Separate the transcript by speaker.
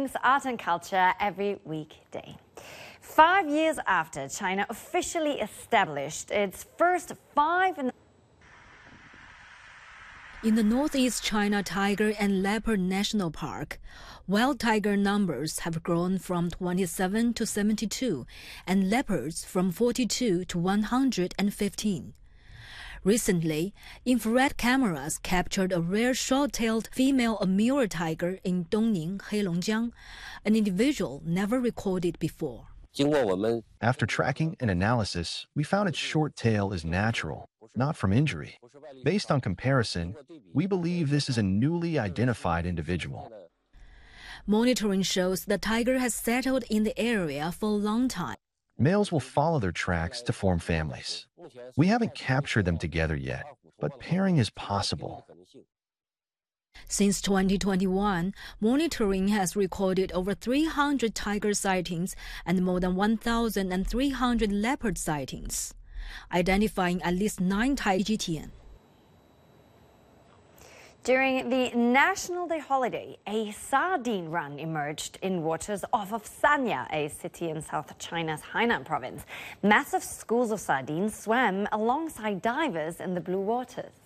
Speaker 1: brings art and culture every weekday. 5 years after China officially established its first
Speaker 2: In the Northeast China Tiger and Leopard National Park, wild tiger numbers have grown from 27 to 72 and leopards from 42 to 115. Recently, infrared cameras captured a rare short-tailed female Amur tiger in Dongning, Heilongjiang, an individual never recorded before.
Speaker 3: After tracking and analysis, we found its short tail is natural, not from injury. Based on comparison, we believe this is a newly identified individual.
Speaker 2: Monitoring shows the tiger has settled in the area for a long time.
Speaker 3: Males will follow their tracks to form families. We haven't captured them together yet, but pairing is possible.
Speaker 2: Since 2021, monitoring has recorded over 300 tiger sightings and more than 1,300 leopard sightings, identifying at least 9 tigers.
Speaker 1: During the National Day holiday, a sardine run emerged in waters off of Sanya, a city in South China's Hainan province. Massive schools of sardines swam alongside divers in the blue waters.